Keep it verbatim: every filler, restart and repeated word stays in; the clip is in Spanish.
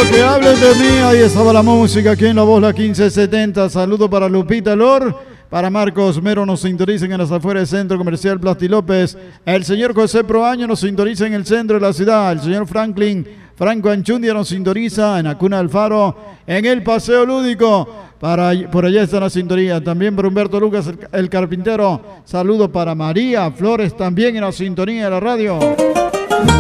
que hablen de mí. Ahí estaba la música aquí en La Voz, la quince setenta. Saludo para Lupita Lor, para Marcos Mero, nos sintonicen en las afueras del Centro Comercial Plasti López. El señor José Proaño nos sintoniza en el centro de la ciudad. El señor Franklin Franco Anchundia nos sintoniza en Acuna Alfaro, en el Paseo Lúdico. Para, por allá está la sintonía. También para Humberto Lucas, el, el carpintero. Saludo para María Flores, también en la sintonía de la radio.